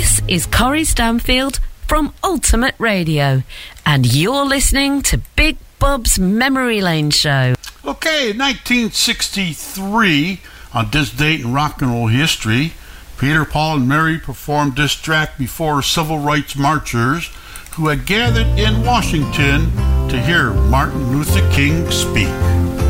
This is Corrie Stanfield from Ultimate Radio, and you're listening to Big Bob's Memory Lane Show. Okay, 1963, on this date in rock and roll history, Peter, Paul, and Mary performed this track before civil rights marchers who had gathered in Washington to hear Martin Luther King speak.